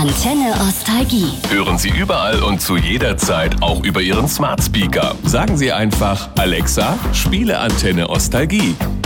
Antenne Ostalgie. Hören Sie überall und zu jeder Zeit auch über Ihren Smart Speaker. Sagen Sie einfach: Alexa, spiele Antenne Ostalgie.